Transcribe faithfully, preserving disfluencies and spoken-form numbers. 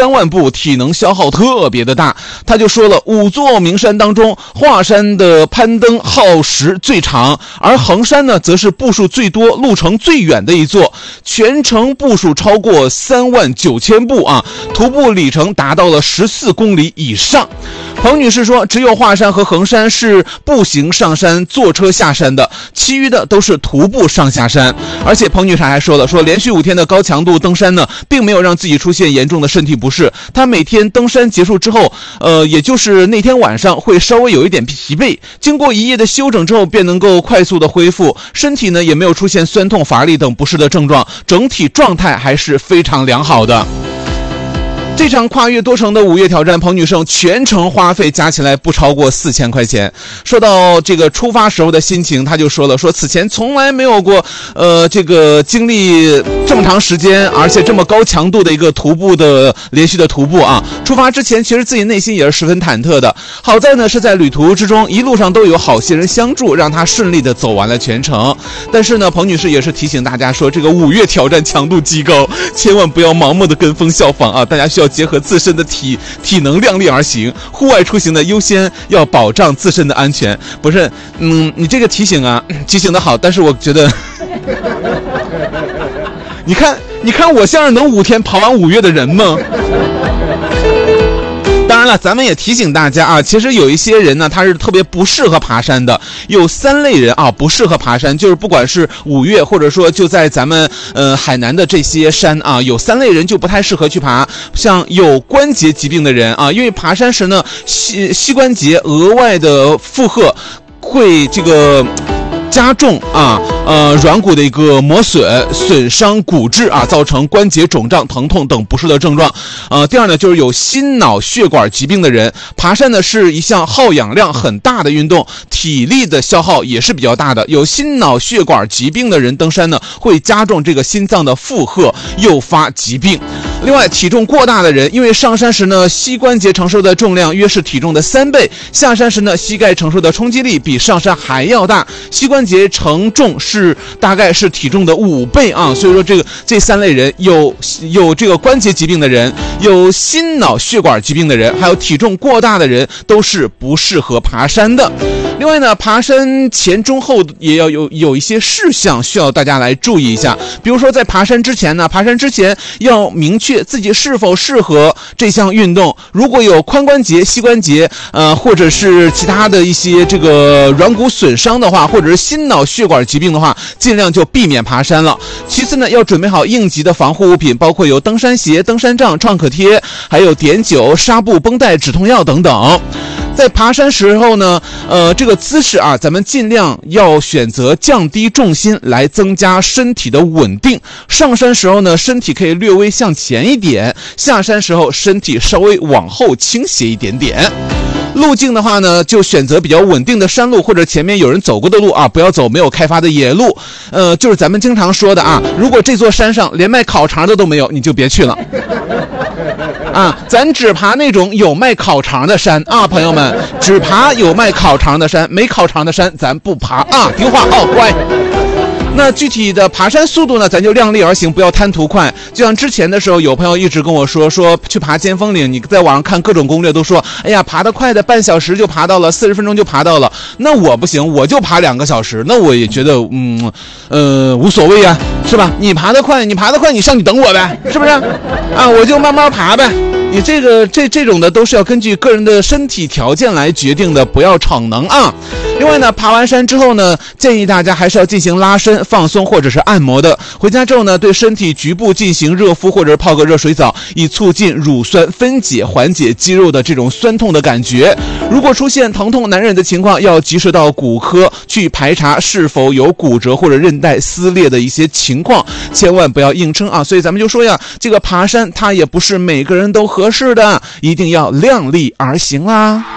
三万步，体能消耗特别的大。他就说了，五座名山当中，华山的攀登耗时最长，而衡山呢则是步数最多、路程最远的一座，全程步数超过三万九千步啊，徒步里程达到了十四公里以上。彭女士说，只有华山和衡山是步行上山、坐车下山的，其余的都是徒步上下山。而且彭女士还说了，说连续五天的高强度登山呢，并没有让自己出现严重的身体不适。她每天登山结束之后，呃，也就是那天晚上会稍微有一点疲惫，经过一夜的休整之后，便能够快速的恢复，身体呢也没有出现酸痛、乏力等不适的症状，整体状态还是非常良好的。这场跨越多城的五月挑战，彭女士全程花费加起来不超过四千块钱。说到这个出发时候的心情，她就说了，说此前从来没有过呃这个经历这么长时间，而且这么高强度的一个徒步的连续的徒步啊。出发之前，其实自己内心也是十分忐忑的。好在呢是在旅途之中，一路上都有好些人相助，让她顺利的走完了全程。但是呢，彭女士也是提醒大家说，这个五月挑战强度极高，千万不要盲目的跟风效仿啊！大家需要结合自身的体体能量力而行，户外出行呢优先要保障自身的安全。不是，嗯，你这个提醒啊，提醒的好，但是我觉得，你看，你看我像是能五天跑完五月的人吗？当然了，咱们也提醒大家啊，其实有一些人呢，他是特别不适合爬山的。有三类人啊，不适合爬山，就是不管是五岳，或者说就在咱们呃海南的这些山啊，有三类人就不太适合去爬。像有关节疾病的人啊，因为爬山时呢，膝膝关节额外的负荷会这个加重啊，呃，软骨的一个磨损、损伤骨质啊，造成关节肿胀、疼痛等不适的症状。呃，第二呢，就是有心脑血管疾病的人，爬山呢是一项耗氧量很大的运动，体力的消耗也是比较大的。有心脑血管疾病的人登山呢，会加重这个心脏的负荷，诱发疾病。另外，体重过大的人，因为上山时呢，膝关节承受的重量约是体重的三倍，下山时呢，膝盖承受的冲击力比上山还要大，膝关节承重是大概是体重的五倍啊。所以说，这个这三类人，有有这个关节疾病的人，有心脑血管疾病的人，还有体重过大的人，都是不适合爬山的。另外呢，爬山前中后也要有有一些事项需要大家来注意一下。比如说在爬山之前呢，爬山之前要明确自己是否适合这项运动。如果有髋关节、膝关节呃或者是其他的一些这个软骨损伤的话，或者是心脑血管疾病的话，尽量就避免爬山了。其次呢，要准备好应急的防护物品，包括有登山鞋、登山杖、创可贴，还有碘酒、纱布、绷带、止痛药等等。在爬山时候呢，呃，这个姿势啊，咱们尽量要选择降低重心来增加身体的稳定。上山时候呢，身体可以略微向前一点；下山时候，身体稍微往后倾斜一点点。路径的话呢，就选择比较稳定的山路，或者前面有人走过的路啊，不要走没有开发的野路。呃，就是咱们经常说的啊，如果这座山上连卖烤肠的都没有，你就别去了。啊，咱只爬那种有卖烤肠的山啊，朋友们，只爬有卖烤肠的山，没烤肠的山咱不爬啊，听话哦，乖。那具体的爬山速度呢，咱就量力而行，不要贪图快。就像之前的时候，有朋友一直跟我说，说去爬尖峰岭，你在网上看各种攻略都说，哎呀，爬得快的半小时就爬到了，四十分钟就爬到了。那我不行，我就爬两个小时，那我也觉得嗯呃无所谓啊，是吧？你爬得快，你爬得快，你上去等我呗，是不是？啊，我就慢慢爬呗。你这个这这种的都是要根据个人的身体条件来决定的，不要逞能啊。另外呢，爬完山之后呢，建议大家还是要进行拉伸、放松或者是按摩的。回家之后呢，对身体局部进行热敷或者泡个热水澡，以促进乳酸分解，缓解肌肉的这种酸痛的感觉。如果出现疼痛难忍的情况，要及时到骨科去排查是否有骨折或者韧带撕裂的一些情况，千万不要硬撑啊。所以咱们就说呀，这个爬山它也不是每个人都合适的，一定要量力而行啦。